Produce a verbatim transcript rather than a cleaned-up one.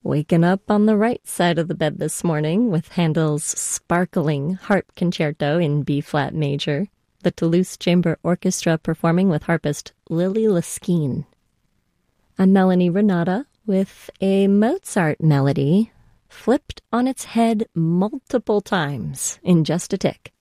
Waking up on the right side of the bed this morning with Handel's sparkling harp concerto in B-flat major, the Toulouse Chamber Orchestra performing with harpist Lily Liskine. I'm Melanie Renata with a Mozart melody flipped on its head multiple times in just a tick.